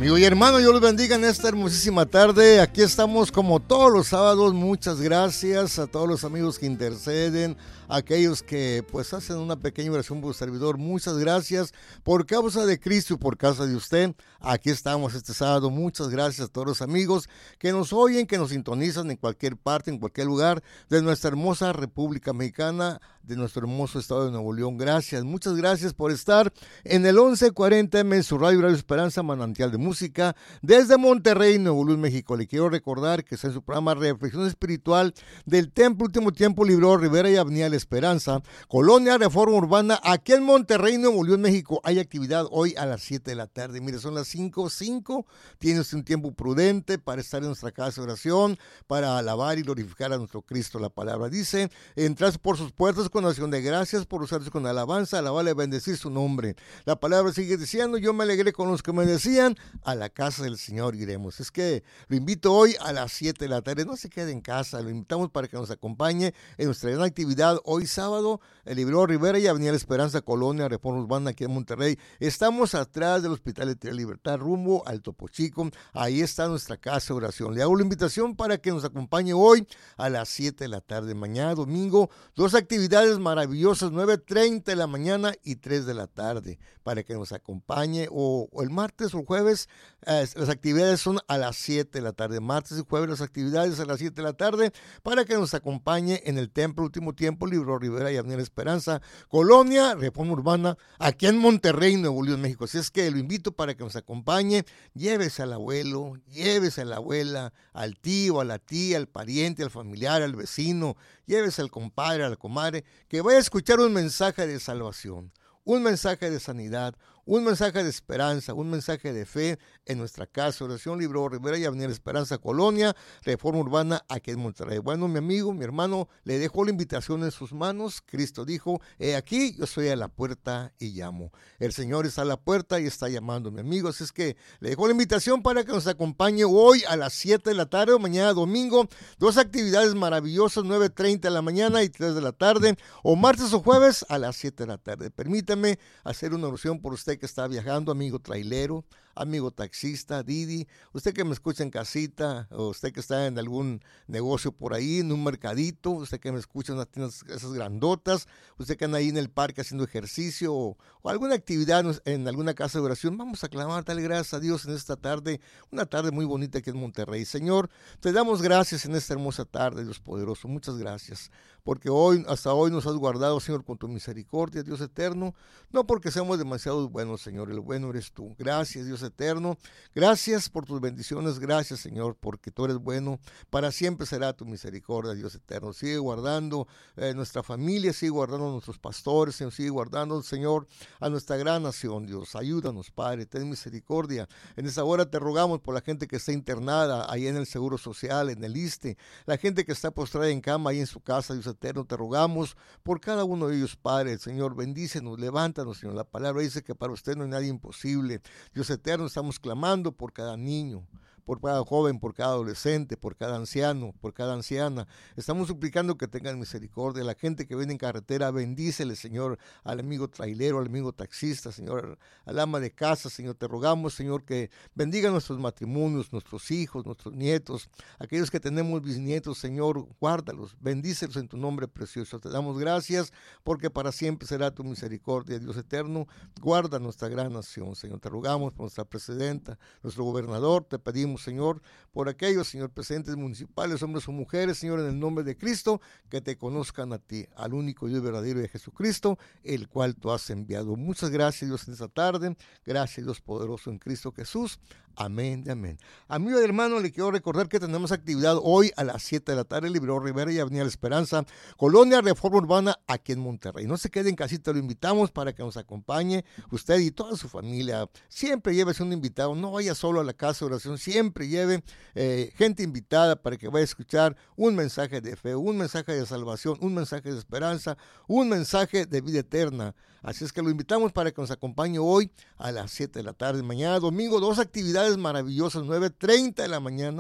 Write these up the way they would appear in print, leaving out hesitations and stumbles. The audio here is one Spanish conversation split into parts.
Amigo y hermano, Dios los bendiga en esta hermosísima tarde. Aquí estamos como todos los sábados. Muchas gracias a todos los amigos que interceden, a aquellos que pues hacen una pequeña oración por su servidor. Muchas gracias por causa de Cristo y por causa de usted. Aquí estamos este sábado. Muchas gracias a todos los amigos que nos oyen, que nos sintonizan en cualquier parte, en cualquier lugar de nuestra hermosa República Mexicana, de nuestro hermoso estado de Nuevo León. Gracias, muchas gracias por estar en el 1140M en su radio Esperanza, manantial de música, desde Monterrey, Nuevo León, México. Le quiero recordar que está en su programa Reflexión Espiritual del Templo Último Tiempo, Libró Rivera y Avenida La Esperanza, Colonia Reforma Urbana, aquí en Monterrey, Nuevo León, México. Hay actividad hoy a las 7 de la tarde. Mire, son las 5:05. Tiene usted un tiempo prudente para estar en nuestra casa de oración, para alabar y glorificar a nuestro Cristo. La palabra dice: entras por sus puertas con acción de gracias, por usarse con alabanza, alabarle, bendecir su nombre. La palabra sigue diciendo: yo me alegré con los que me decían, a la casa del Señor iremos. Es que lo invito hoy a las 7 de la tarde. No se quede en casa, lo invitamos para que nos acompañe en nuestra gran actividad hoy sábado, el Libró Rivera y Avenida La Esperanza, Colonia Reforma Urbana, aquí en Monterrey. Estamos atrás del Hospital de Libertad, rumbo al Topo Chico. Ahí está nuestra casa de oración. Le hago la invitación para que nos acompañe hoy a las 7 de la tarde. Mañana domingo, dos actividades maravillosas, 9:30 de la mañana y 3 de la tarde, para que nos acompañe, o el martes o jueves. Las actividades son a las 7 de la tarde, martes y jueves las actividades a las 7 de la tarde, para que nos acompañe en el Templo Último Tiempo, Libró Rivera y Avenida Esperanza, Colonia Reforma Urbana, aquí en Monterrey, Nuevo León, México. Así es que lo invito para que nos acompañe. Llévese al abuelo, llévese a la abuela, al tío, a la tía, al pariente, al familiar, al vecino, llévese al compadre, a la comadre, que vaya a escuchar un mensaje de salvación, un mensaje de sanidad, un mensaje de esperanza, un mensaje de fe en nuestra casa de oración, Libró Rivera y Avenida Esperanza, Colonia Reforma Urbana, aquí en Monterrey. Bueno, mi amigo, mi hermano, le dejo la invitación en sus manos. Cristo dijo: he aquí, yo estoy a la puerta y llamo. El Señor está a la puerta y está llamando, mi amigo. Así es que le dejo la invitación para que nos acompañe hoy a las 7 de la tarde o mañana domingo. Dos actividades maravillosas, 9:30 de la mañana y 3 de la tarde, o martes o jueves a las 7 de la tarde. Permítame hacer una oración por usted que está viajando, amigo trailero, amigo taxista, Didi, usted que me escucha en casita, o usted que está en algún negocio por ahí, en un mercadito, usted que me escucha en unas tiendas esas grandotas, usted que anda ahí en el parque haciendo ejercicio, o alguna actividad en alguna casa de oración. Vamos a clamar, dale gracias a Dios en esta tarde, una tarde muy bonita aquí en Monterrey. Señor, te damos gracias en esta hermosa tarde, Dios poderoso. Muchas gracias, porque hasta hoy nos has guardado, Señor, con tu misericordia, Dios eterno, no porque seamos demasiado buenos, Señor, el bueno eres tú. Gracias, Dios eterno, gracias por tus bendiciones, gracias, Señor, porque tú eres bueno, para siempre será tu misericordia, Dios eterno. Sigue guardando nuestra familia, sigue guardando a nuestros pastores, Señor, sigue guardando, Señor, a nuestra gran nación, Dios. Ayúdanos, Padre, ten misericordia. En esta hora te rogamos por la gente que está internada ahí en el Seguro Social, en el ISSSTE, la gente que está postrada en cama ahí en su casa, Dios eterno, te rogamos por cada uno de ellos, Padre. Señor, bendícenos, levántanos, Señor. La palabra dice que para usted no hay nada imposible. Dios eterno, estamos clamando por cada niño, por cada joven, por cada adolescente, por cada anciano, por cada anciana. Estamos suplicando que tengan misericordia. La gente que viene en carretera, bendícele, Señor, al amigo trailero, al amigo taxista, Señor, al ama de casa, Señor. Te rogamos, Señor, que bendiga nuestros matrimonios, nuestros hijos, nuestros nietos, aquellos que tenemos bisnietos, Señor, guárdalos, bendícelos en tu nombre precioso. Te damos gracias porque para siempre será tu misericordia, Dios eterno. Guarda nuestra gran nación, Señor. Te rogamos por nuestra presidenta, nuestro gobernador. Te pedimos, Señor, por aquellos, Señor, presidentes municipales, hombres o mujeres, Señor, en el nombre de Cristo, que te conozcan a ti, al único Dios verdadero de Jesucristo, el cual tú has enviado. Muchas gracias, Dios, en esta tarde. Gracias, Dios poderoso, en Cristo Jesús. Amén y amén. Amigo y hermano, le quiero recordar que tenemos actividad hoy a las 7 de la tarde, Libró Rivera y Avenida La Esperanza, Colonia Reforma Urbana, aquí en Monterrey. No se quede en casita, lo invitamos para que nos acompañe usted y toda su familia. Siempre llévese un invitado, no vaya solo a la casa de oración, siempre lleve gente invitada para que vaya a escuchar un mensaje de fe, un mensaje de salvación, un mensaje de esperanza, un mensaje de vida eterna. Así es que lo invitamos para que nos acompañe hoy a las 7 de la tarde. Mañana domingo, dos actividades maravillosas, 9:30 de la mañana,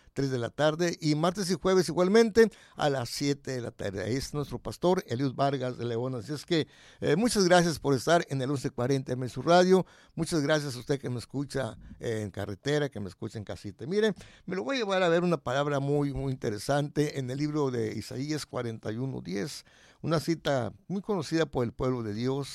3 de la tarde, y martes y jueves igualmente a las 7 de la tarde. Ahí es nuestro pastor Eliud Vargas de León. Así es que muchas gracias por estar en el 1140 M su radio. Muchas gracias a usted que me escucha en carretera, que me escucha en casita. Mire, me lo voy a llevar a ver una palabra muy, muy interesante en el libro de Isaías 41:10, una cita muy conocida por el pueblo de Dios,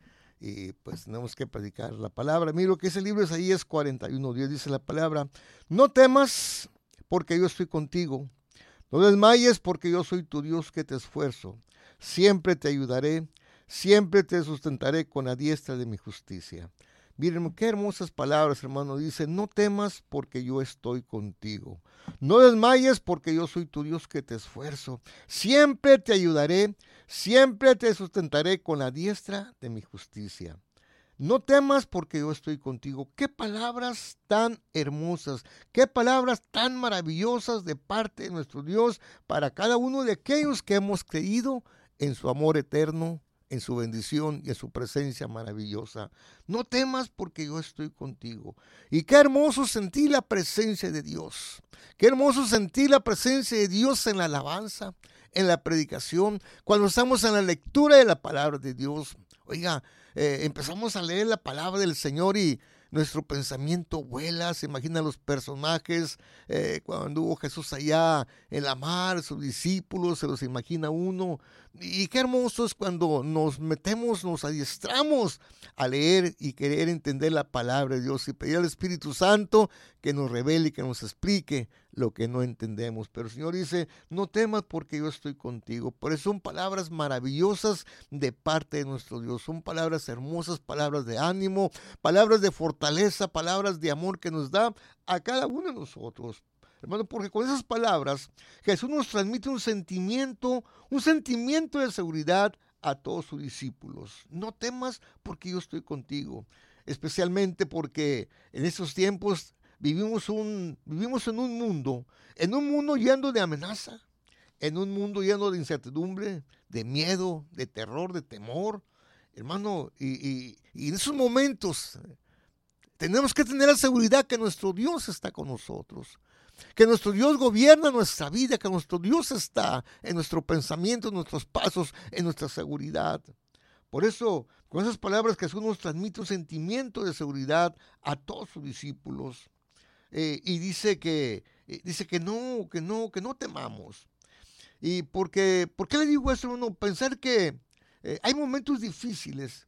y pues tenemos que predicar la palabra. Mira lo que es el libro de Isaías 41:10, dice la palabra: no temas, porque yo estoy contigo. No desmayes, porque yo soy tu Dios que te esfuerzo. Siempre te ayudaré, siempre te sustentaré con la diestra de mi justicia. Miren qué hermosas palabras, hermano. Dice: no temas, porque yo estoy contigo. No desmayes, porque yo soy tu Dios que te esfuerzo. Siempre te ayudaré, siempre te sustentaré con la diestra de mi justicia. No temas, porque yo estoy contigo. Qué palabras tan hermosas, qué palabras tan maravillosas de parte de nuestro Dios para cada uno de aquellos que hemos creído en su amor eterno, en su bendición y en su presencia maravillosa. No temas, porque yo estoy contigo. Y qué hermoso sentir la presencia de Dios. Qué hermoso sentir la presencia de Dios en la alabanza, en la predicación, cuando estamos en la lectura de la palabra de Dios. Oiga, empezamos a leer la palabra del Señor y nuestro pensamiento vuela, se imagina los personajes cuando anduvo Jesús allá en la mar, sus discípulos, se los imagina uno. Y qué hermoso es cuando nos metemos, nos adiestramos a leer y querer entender la palabra de Dios y pedir al Espíritu Santo que nos revele y que nos explique lo que no entendemos. Pero el Señor dice: no temas, porque yo estoy contigo. Por eso son palabras maravillosas de parte de nuestro Dios. Son palabras hermosas, palabras de ánimo, palabras de fortaleza, palabras de amor que nos da a cada uno de nosotros. Hermano, porque con esas palabras Jesús nos transmite un sentimiento de seguridad a todos sus discípulos. No temas, porque yo estoy contigo. Especialmente porque en estos tiempos vivimos en un mundo lleno de amenaza, en un mundo lleno de incertidumbre, de miedo, de terror, de temor. Hermano, y en esos momentos tenemos que tener la seguridad que nuestro Dios está con nosotros, que nuestro Dios gobierna nuestra vida, que nuestro Dios está en nuestro pensamiento, en nuestros pasos, en nuestra seguridad. Por eso, con esas palabras, Jesús nos transmite un sentimiento de seguridad a todos sus discípulos. Y dice que no temamos. ¿Y por qué le digo eso, hermano? Pensar que hay momentos difíciles,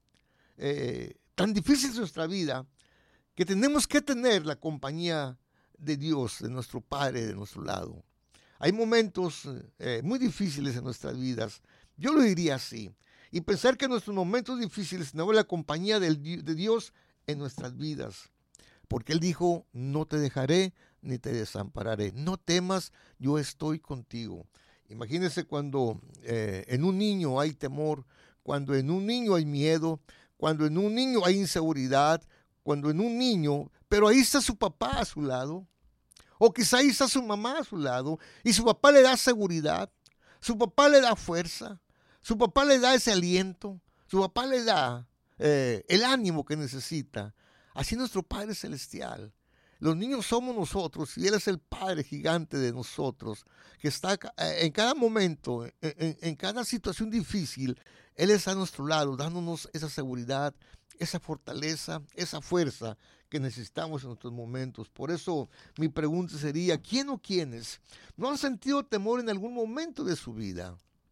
tan difíciles en nuestra vida, que tenemos que tener la compañía de Dios, de nuestro Padre, de nuestro lado. Hay momentos muy difíciles en nuestras vidas, yo lo diría así, y pensar que en nuestros momentos difíciles tenemos la compañía de Dios en nuestras vidas, porque Él dijo: no te dejaré ni te desampararé, no temas, yo estoy contigo. Imagínense cuando en un niño hay temor, cuando en un niño hay miedo, cuando en un niño hay inseguridad, cuando en un niño, pero ahí está su papá a su lado, o quizá ahí está su mamá a su lado, y su papá le da seguridad, su papá le da fuerza, su papá le da ese aliento, su papá le da el ánimo que necesita. Así nuestro Padre Celestial. Los niños somos nosotros y Él es el Padre gigante de nosotros, que está en cada momento, en cada situación difícil. Él está a nuestro lado, dándonos esa seguridad, esa fortaleza, esa fuerza que necesitamos en nuestros momentos. Por eso mi pregunta sería: ¿quién o quiénes no han sentido temor en algún momento de su vida?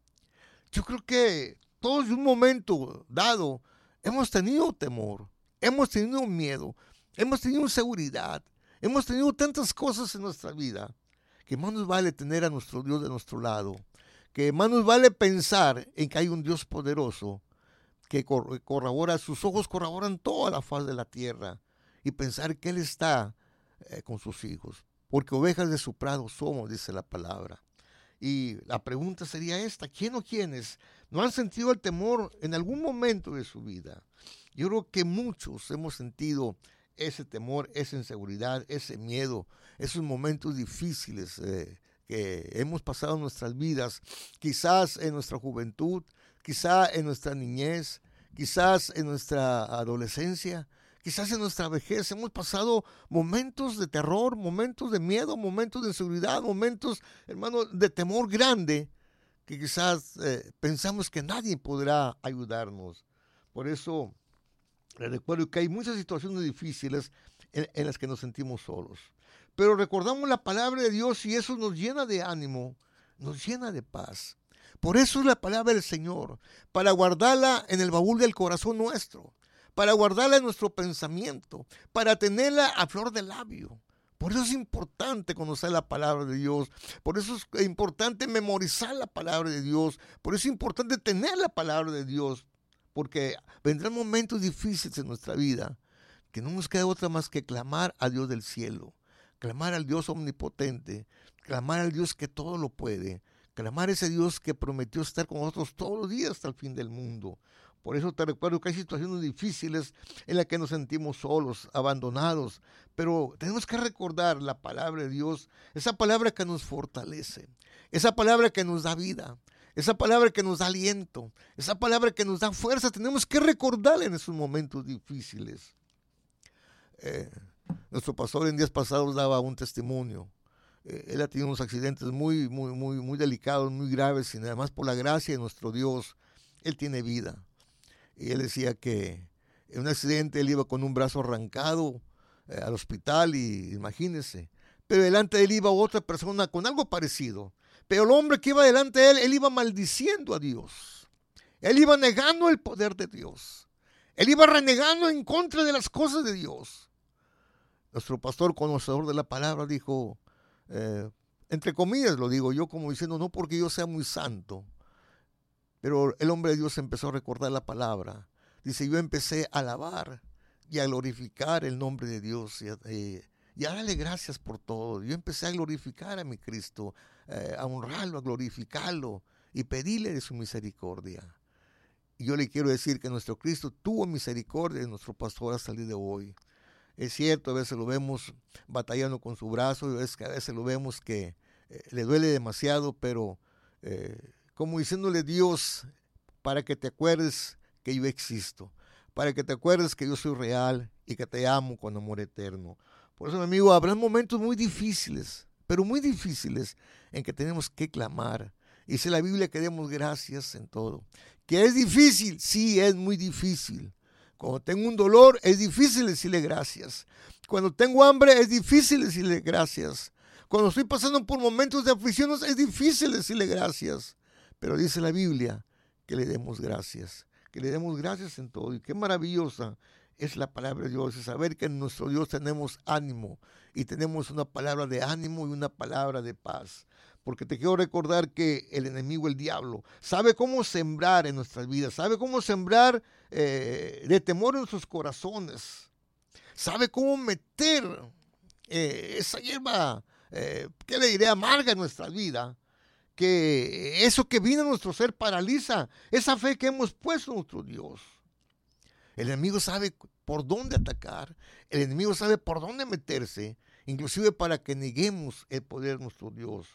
Yo creo que todos en un momento dado hemos tenido temor, hemos tenido miedo, hemos tenido inseguridad, hemos tenido tantas cosas en nuestra vida, que más nos vale tener a nuestro Dios de nuestro lado, que más nos vale pensar en que hay un Dios poderoso que corrobora, sus ojos corroboran toda la faz de la tierra, y pensar que Él está con sus hijos, porque ovejas de su prado somos, dice la palabra. Y la pregunta sería esta: ¿quién o quiénes no han sentido el temor en algún momento de su vida? Yo creo que muchos hemos sentido ese temor, esa inseguridad, ese miedo, esos momentos difíciles que hemos pasado en nuestras vidas, quizás en nuestra juventud, quizás en nuestra niñez, quizás en nuestra adolescencia, Quizás en nuestra vejez hemos pasado momentos de terror, momentos de miedo, momentos de inseguridad, momentos, hermano, de temor grande, que quizás pensamos que nadie podrá ayudarnos. Por eso les recuerdo que hay muchas situaciones difíciles en las que nos sentimos solos. Pero recordamos la palabra de Dios y eso nos llena de ánimo, nos llena de paz. Por eso es la palabra del Señor, para guardarla en el baúl del corazón nuestro, para guardarla en nuestro pensamiento, para tenerla a flor de labio. Por eso es importante conocer la palabra de Dios, por eso es importante memorizar la palabra de Dios, por eso es importante tener la palabra de Dios, porque vendrán momentos difíciles en nuestra vida, que no nos queda otra más que clamar a Dios del cielo, clamar al Dios omnipotente, clamar al Dios que todo lo puede, clamar a ese Dios que prometió estar con nosotros todos los días hasta el fin del mundo. Por eso te recuerdo que hay situaciones difíciles en las que nos sentimos solos, abandonados, pero tenemos que recordar la palabra de Dios, esa palabra que nos fortalece, esa palabra que nos da vida, esa palabra que nos da aliento, esa palabra que nos da fuerza. Tenemos que recordarla en esos momentos difíciles. Nuestro pastor en días pasados daba un testimonio. Él ha tenido unos accidentes muy delicados, muy graves, y además por la gracia de nuestro Dios, él tiene vida. Y él decía que en un accidente él iba con un brazo arrancado al hospital, y imagínense, pero delante de él iba otra persona con algo parecido. Pero el hombre que iba delante de él iba maldiciendo a Dios. Él iba negando el poder de Dios. Él iba renegando en contra de las cosas de Dios. Nuestro pastor, conocedor de la palabra, dijo, entre comillas lo digo yo, como diciendo, no porque yo sea muy santo, pero el hombre de Dios empezó a recordar la palabra. Dice, yo empecé a alabar y a glorificar el nombre de Dios y a darle gracias por todo. Yo empecé a glorificar a mi Cristo, a honrarlo, a glorificarlo y pedirle de su misericordia. Y yo le quiero decir que nuestro Cristo tuvo misericordia de nuestro pastor hasta el día de hoy. Es cierto, a veces lo vemos batallando con su brazo, y a veces lo vemos que le duele demasiado, pero como diciéndole, Dios, para que te acuerdes que yo existo, para que te acuerdes que yo soy real y que te amo con amor eterno. Por eso, mi amigo, habrá momentos muy difíciles, pero muy difíciles, en que tenemos que clamar. Dice la Biblia que demos gracias en todo. ¿Que es difícil? Sí, es muy difícil. Cuando tengo un dolor, es difícil decirle gracias. Cuando tengo hambre, es difícil decirle gracias. Cuando estoy pasando por momentos de aflicción, es difícil decirle gracias. Pero dice la Biblia que le demos gracias. Que le demos gracias en todo. Y qué maravillosa es la palabra de Dios. Es saber que en nuestro Dios tenemos ánimo. Y tenemos una palabra de ánimo y una palabra de paz. Porque te quiero recordar que el enemigo, el diablo, sabe cómo sembrar en nuestras vidas, sabe cómo sembrar de temor en nuestros corazones, sabe cómo meter esa hierba, ¿qué le diré?, amarga en nuestra vida, que eso que vino a nuestro ser paraliza esa fe que hemos puesto en nuestro Dios. El enemigo sabe por dónde atacar, el enemigo sabe por dónde meterse, inclusive para que neguemos el poder de nuestro Dios.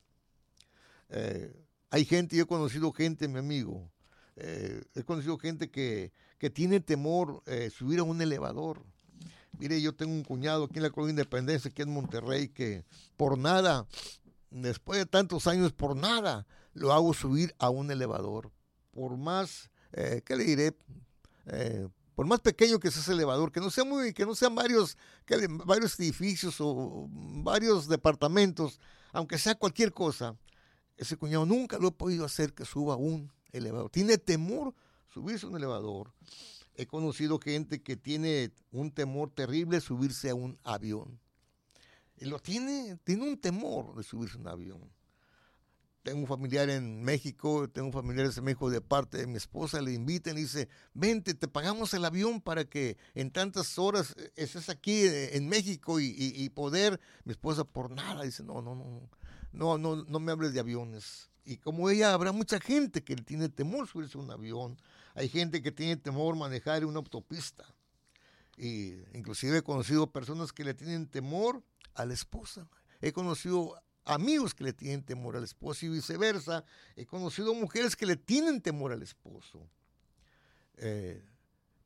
Hay gente, yo he conocido gente, mi amigo, he conocido gente que tiene temor subir a un elevador. Mire, yo tengo un cuñado aquí en la Colonia Independencia, aquí en Monterrey, que por nada, después de tantos años, por nada lo hago subir a un elevador. Por más, ¿qué le diré? Por más pequeño que sea ese elevador, que no sean varios edificios o varios departamentos, aunque sea cualquier cosa. Ese cuñado nunca lo he podido hacer que suba a un elevador. Tiene temor subirse a un elevador. He conocido gente que tiene un temor terrible subirse a un avión. Tiene un temor de subirse a un avión. Tengo un familiar en México, de parte de mi esposa, le invitan y dice, vente, te pagamos el avión para que en tantas horas estés aquí en México y poder. Mi esposa, por nada, dice, no me hables de aviones. Y como ella, habrá mucha gente que tiene temor subirse a un avión. Hay gente que tiene temor manejar en una autopista. Y inclusive he conocido personas que le tienen temor a la esposa. He conocido amigos que le tienen temor al esposo y viceversa. He conocido mujeres que le tienen temor al esposo.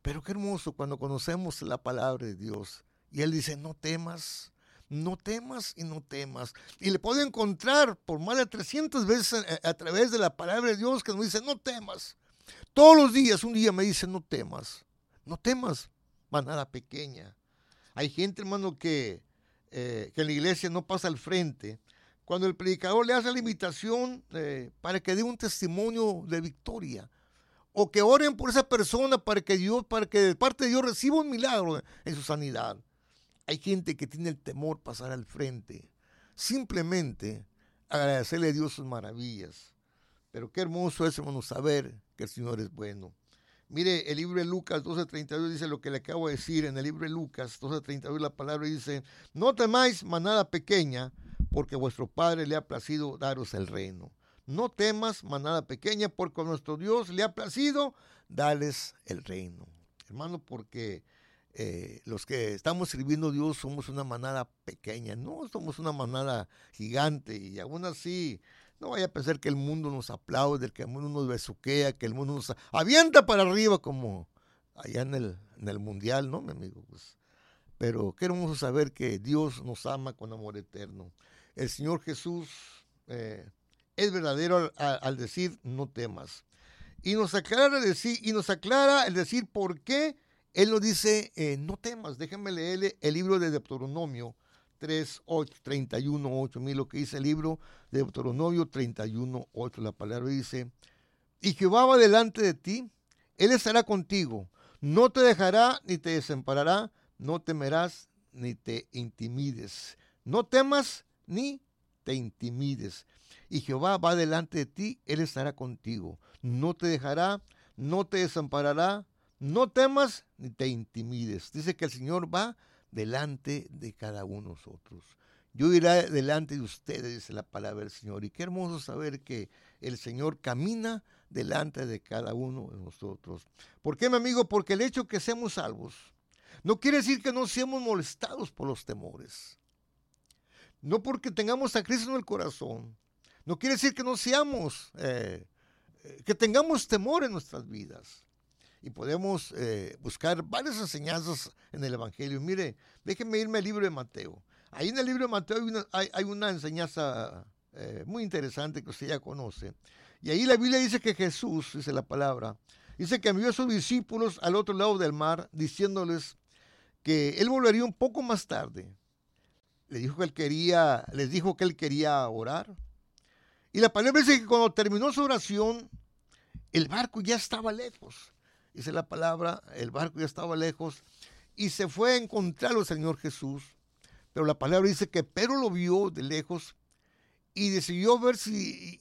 Pero qué hermoso cuando conocemos la palabra de Dios. Y Él dice, no temas, no temas y no temas. Y le puedo encontrar por más de 300 veces a través de la palabra de Dios que nos dice, no temas. Todos los días, un día me dice, no temas, manada pequeña. Hay gente, hermano, que en la iglesia no pasa al frente. Cuando el predicador le hace la invitación para que dé un testimonio de victoria, o que oren por esa persona para que de parte de Dios reciba un milagro en su sanidad. Hay gente que tiene el temor pasar al frente, simplemente agradecerle a Dios sus maravillas. Pero qué hermoso es, hermano, saber que el Señor es bueno. Mire, el libro de Lucas 12:32 dice lo que le acabo de decir. En el libro de Lucas 12:32 la palabra dice, no temáis, manada pequeña, porque vuestro Padre le ha placido daros el reino. No temas, manada pequeña, porque a nuestro Dios le ha placido darles el reino. Hermano, porque los que estamos sirviendo a Dios somos una manada pequeña, no somos una manada gigante, y aún así no vaya a pensar que el mundo nos aplaude, que el mundo nos besuquea, que el mundo nos avienta para arriba como allá en el mundial, ¿no, mi amigo? Pues, pero qué hermoso saber que Dios nos ama con amor eterno. El Señor Jesús es verdadero al decir no temas. Y nos aclara el decir por qué Él nos dice no temas. Déjenme leerle el libro de Deuteronomio 31:8. Mira lo que dice el libro de Deuteronomio 31:8. La palabra dice, y Jehová va delante de ti, Él estará contigo, no te dejará ni te desamparará, no temerás ni te intimides. No temas ni te intimides. Y Jehová va delante de ti, Él estará contigo, no te dejará, no te desamparará, no temas ni te intimides. Dice que el Señor va delante de cada uno de nosotros. Yo iré delante de ustedes, dice la palabra del Señor. Y qué hermoso saber que el Señor camina delante de cada uno de nosotros. ¿Por qué, mi amigo? Porque el hecho que seamos salvos no quiere decir que no seamos molestados por los temores. No porque tengamos a Cristo en el corazón, no quiere decir que no seamos, que tengamos temor en nuestras vidas. Y podemos buscar varias enseñanzas en el Evangelio. Mire, déjenme irme al libro de Mateo. Ahí en el libro de Mateo hay una enseñanza muy interesante que usted ya conoce. Y ahí la Biblia dice que Jesús, dice la palabra, dice que envió a sus discípulos al otro lado del mar, diciéndoles que Él volvería un poco más tarde. Les dijo que Él quería orar. Y la palabra dice que cuando terminó su oración, el barco ya estaba lejos. Dice la palabra, el barco ya estaba lejos y se fue a encontrarlo el Señor Jesús. Pero la palabra dice que Pedro lo vio de lejos y decidió ver si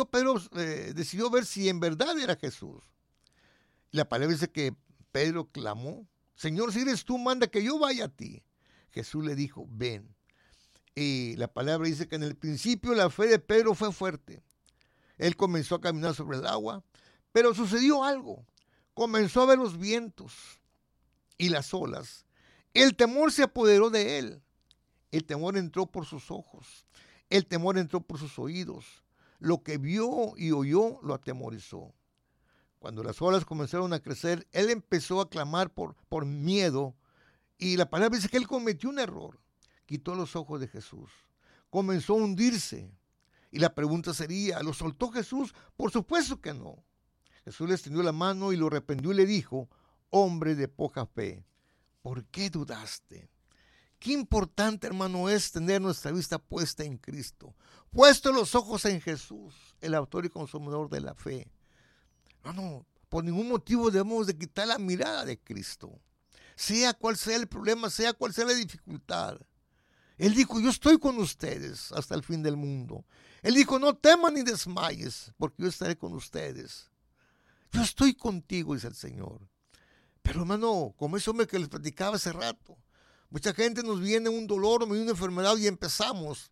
en verdad era Jesús. La palabra dice que Pedro clamó, Señor, si eres tú, manda que yo vaya a ti. Jesús le dijo, ven. Y la palabra dice que en el principio la fe de Pedro fue fuerte. Él comenzó a caminar sobre el agua, pero sucedió algo. Comenzó a ver los vientos y las olas. El temor se apoderó de él. El temor entró por sus ojos. El temor entró por sus oídos. Lo que vio y oyó lo atemorizó. Cuando las olas comenzaron a crecer, él empezó a clamar por miedo. Y la palabra dice que él cometió un error. Quitó los ojos de Jesús. Comenzó a hundirse. Y la pregunta sería, ¿lo soltó Jesús? Por supuesto que no. Jesús le extendió la mano y lo reprendió y le dijo, hombre de poca fe, ¿por qué dudaste? Qué importante, hermano, es tener nuestra vista puesta en Cristo, puesto los ojos en Jesús, el autor y consumador de la fe. Hermano, por ningún motivo debemos de quitar la mirada de Cristo, sea cual sea el problema, sea cual sea la dificultad. Él dijo, yo estoy con ustedes hasta el fin del mundo. Él dijo, no teman ni desmayes, porque yo estaré con ustedes. Yo estoy contigo, dice el Señor. Pero hermano, como ese hombre que les platicaba hace rato, mucha gente nos viene un dolor o una enfermedad y empezamos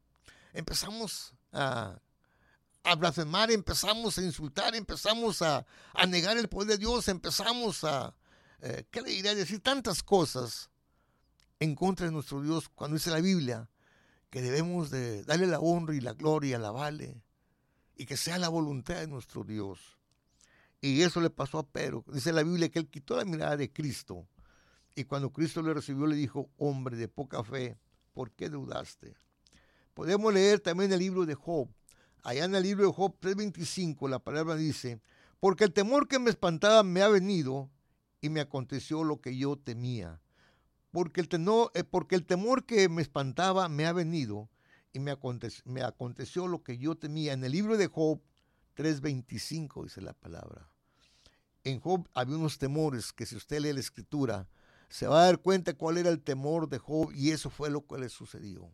a blasfemar, empezamos a insultar, empezamos a negar el poder de Dios, empezamos ¿qué le diré? Decir tantas cosas en contra de nuestro Dios, cuando dice la Biblia que debemos de darle la honra y la gloria, alabarle, y que sea la voluntad de nuestro Dios. Y eso le pasó a Pedro. Dice la Biblia que él quitó la mirada de Cristo. Y cuando Cristo le recibió, le dijo, hombre de poca fe, ¿por qué dudaste? Podemos leer también el libro de Job. Allá en el libro de Job 3:25 la palabra dice, porque el temor que me espantaba me ha venido y me aconteció lo que yo temía. Porque el temor que me espantaba me ha venido y me aconteció lo que yo temía. En el libro de Job 3:25 dice la palabra. En Job había unos temores que si usted lee la escritura, se va a dar cuenta cuál era el temor de Job y eso fue lo que le sucedió.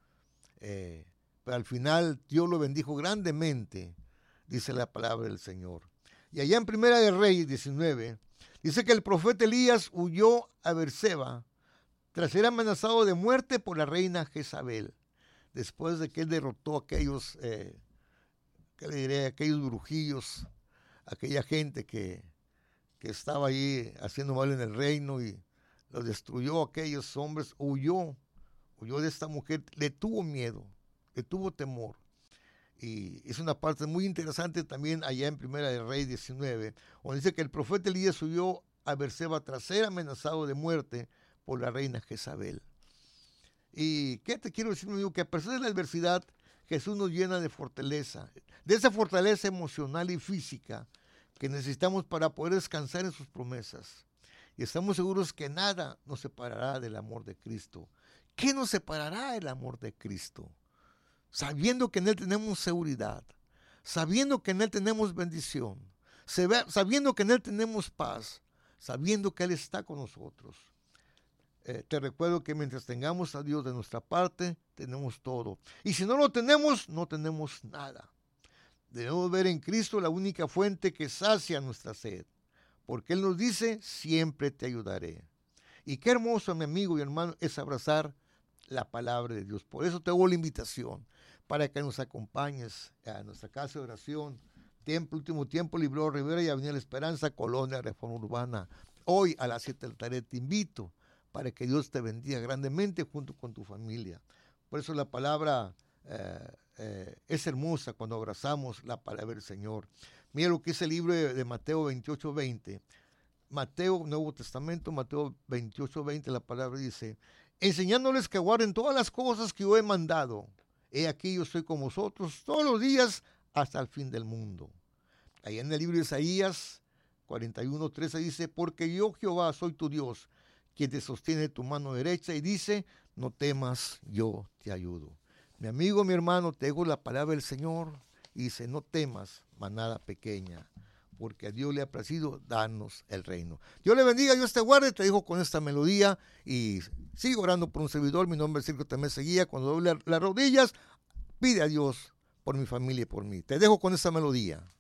Pero al final Dios lo bendijo grandemente, dice la palabra del Señor. Y allá en Primera de Reyes 19, dice que el profeta Elías huyó a Berseba tras ser amenazado de muerte por la reina Jezabel, después de que él derrotó a aquellos, aquellos brujillos, aquella gente que estaba allí haciendo mal en el reino y lo destruyó a aquellos hombres, huyó de esta mujer, le tuvo miedo, le tuvo temor. Y es una parte muy interesante también allá en Primera de Reyes 19, donde dice que el profeta Elías huyó a Berseba tras ser amenazado de muerte por la reina Jezabel. ¿Y qué te quiero decir, mi amigo? Que a pesar de la adversidad, Jesús nos llena de fortaleza, de esa fortaleza emocional y física que necesitamos para poder descansar en sus promesas. Y estamos seguros que nada nos separará del amor de Cristo. ¿Qué nos separará del amor de Cristo? Sabiendo que en Él tenemos seguridad, sabiendo que en Él tenemos bendición, sabiendo que en Él tenemos paz, sabiendo que Él está con nosotros. Te recuerdo que mientras tengamos a Dios de nuestra parte, tenemos todo. Y si no lo tenemos, no tenemos nada. Debemos ver en Cristo la única fuente que sacia nuestra sed, porque Él nos dice, siempre te ayudaré. Y qué hermoso, mi amigo y hermano, es abrazar la palabra de Dios. Por eso te hago la invitación para que nos acompañes a nuestra casa de oración, Templo Último Tiempo, Librero Rivera y Avenida La Esperanza, Colonia Reforma Urbana. Hoy a las 7 de la tarde te invito para que Dios te bendiga grandemente junto con tu familia. Por eso la palabra es hermosa cuando abrazamos la palabra del Señor. Mira lo que es el libro de Mateo 28:20. Mateo, Nuevo Testamento, Mateo 28:20, la palabra dice, enseñándoles que guarden todas las cosas que yo he mandado. He aquí yo estoy con vosotros todos los días hasta el fin del mundo. Ahí en el libro de Isaías 41:13 dice, porque yo Jehová soy tu Dios, quien te sostiene tu mano derecha y dice, no temas, yo te ayudo. Mi amigo, mi hermano, te dejo la palabra del Señor y dice, no temas, manada pequeña, porque a Dios le ha placido darnos el reino. Dios le bendiga, Dios te guarde, te dejo con esta melodía y sigo orando por un servidor. Mi nombre es Circo también seguía. Cuando doble las rodillas, pide a Dios por mi familia y por mí. Te dejo con esta melodía.